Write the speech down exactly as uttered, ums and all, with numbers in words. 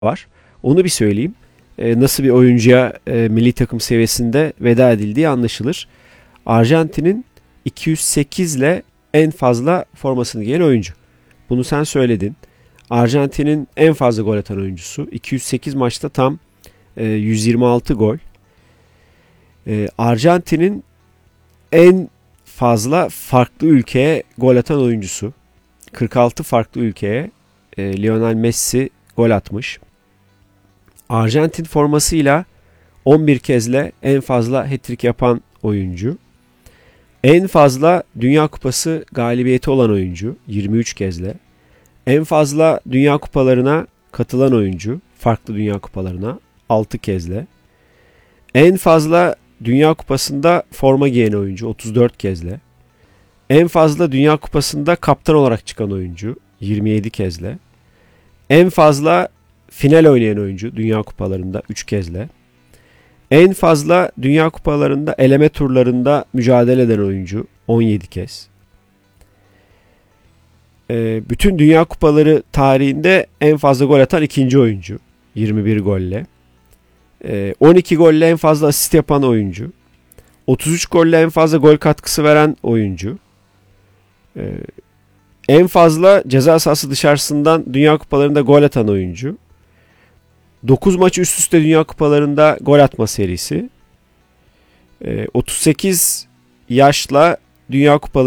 var. Onu bir söyleyeyim. E, nasıl bir oyuncuya e, milli takım seviyesinde veda edildiği anlaşılır. Arjantin'in iki yüz sekiz ile en fazla formasını giyen oyuncu. Bunu sen söyledin. Arjantin'in en fazla gol atan oyuncusu. iki yüz sekiz maçta tam e, yüz yirmi altı gol. E, Arjantin'in en fazla farklı ülkeye gol atan oyuncusu. kırk altı farklı ülkeye e, Lionel Messi gol atmış. Arjantin formasıyla on bir kezle en fazla hat-trick yapan oyuncu. En fazla Dünya Kupası galibiyeti olan oyuncu yirmi üç kezle. En fazla Dünya Kupalarına katılan oyuncu farklı Dünya Kupalarına altı kezle. En fazla Dünya Kupası'nda forma giyen oyuncu otuz dört kezle. En fazla Dünya Kupası'nda kaptan olarak çıkan oyuncu yirmi yedi kezle. En fazla final oynayan oyuncu Dünya Kupalarında üç kezle. En fazla Dünya Kupalarında eleme turlarında mücadele eden oyuncu on yedi kez. Ee, bütün Dünya Kupaları tarihinde en fazla gol atan ikinci oyuncu yirmi bir golle. Ee, on iki golle en fazla asist yapan oyuncu. otuz üç golle en fazla gol katkısı veren oyuncu. Ee, en fazla ceza sahası dışarısından Dünya Kupalarında gol atan oyuncu. dokuz maç üst üste Dünya Kupalarında gol atma serisi. Ee, otuz sekiz yaşla Dünya Kupaları